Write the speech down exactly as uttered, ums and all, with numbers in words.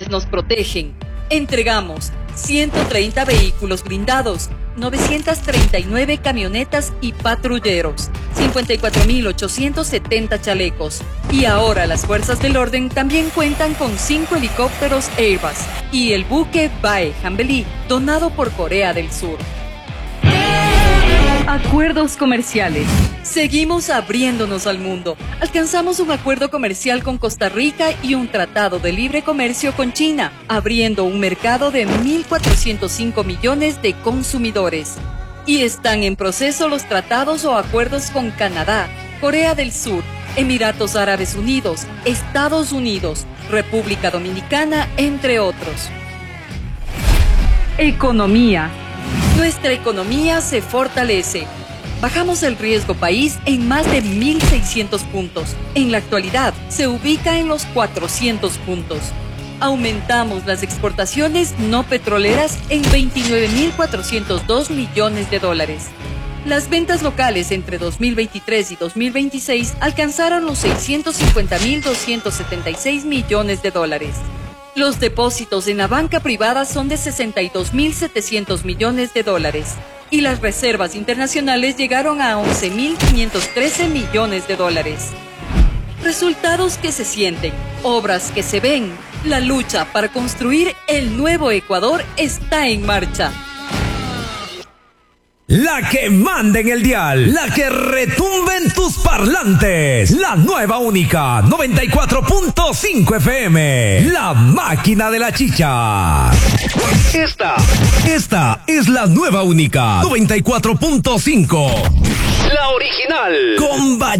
quienes nos protegen. Entregamos ciento treinta vehículos blindados, novecientas treinta y nueve camionetas y patrulleros, cincuenta y cuatro mil ochocientos setenta chalecos. Y ahora las fuerzas del orden también cuentan con cinco helicópteros Airbus y el buque Bae Hanbeli, donado por Corea del Sur. Acuerdos comerciales. Seguimos abriéndonos al mundo. Alcanzamos un acuerdo comercial con Costa Rica y un tratado de libre comercio con China, abriendo un mercado de mil cuatrocientos cinco millones de consumidores. Y están en proceso los tratados o acuerdos con Canadá, Corea del Sur, Emiratos Árabes Unidos, Estados Unidos, República Dominicana, entre otros. Economía. Nuestra economía se fortalece. Bajamos el riesgo país en más de mil seiscientos puntos. En la actualidad, se ubica en los cuatrocientos puntos. Aumentamos las exportaciones no petroleras en veintinueve mil cuatrocientos dos millones de dólares. Las ventas locales entre dos mil veintitrés y dos mil veintiséis alcanzaron los seiscientos cincuenta mil doscientos setenta y seis millones de dólares. Los depósitos en la banca privada son de sesenta y dos mil setecientos millones de dólares y las reservas internacionales llegaron a once mil quinientos trece millones de dólares. Resultados que se sienten, obras que se ven. La lucha para construir el nuevo Ecuador está en marcha. La que manda en el dial, la que retumba en tus parlantes, la nueva única noventa y cuatro punto cinco F M, la máquina de la chicha. Esta, esta es la nueva única noventa y cuatro punto cinco, la original. Con